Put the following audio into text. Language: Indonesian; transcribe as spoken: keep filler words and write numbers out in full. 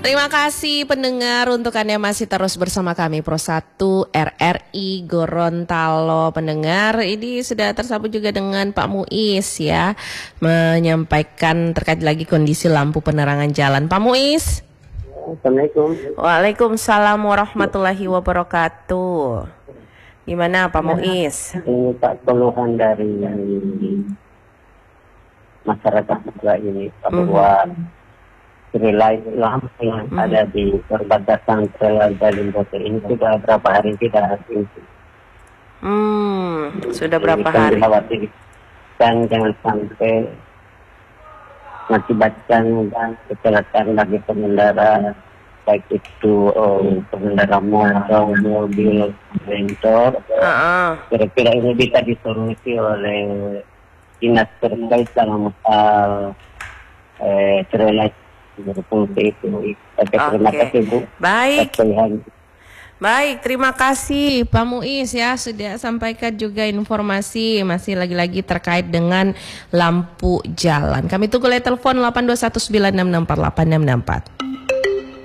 Terima kasih pendengar untuk Anda masih terus bersama kami Pro satu R R I Gorontalo. Pendengar, ini sudah tersambung juga dengan Pak Muiz ya, menyampaikan terkait lagi kondisi lampu penerangan jalan. Pak Muiz. Assalamualaikum. Waalaikumsalam warahmatullahi wabarakatuh. Gimana Pak Muiz? Ini Pak keluhan dari masyarakat juga ini bahwa relay lampu yang mm. ada di perbatasan Trelal Limboto ini sudah berapa hari tidak aktif. Hmm, sudah berapa Jadi, hari? Dan jangan sampai mengakibatkan dan kecelakaan bagi pengendara, baik itu oh, pengendara motor, mobil, motor. Uh-uh. Kira-kira ini bisa disolusi oleh dinas terkait dalam hal eh, relay berfungsi itu. Oke, terima kasih Bu. Baik. Baik, terima kasih Pak Muiz ya sudah sampaikan juga informasi masih lagi-lagi terkait dengan lampu jalan. Kami tunggu oleh telepon delapan dua satu sembilan enam enam empat delapan enam enam empat.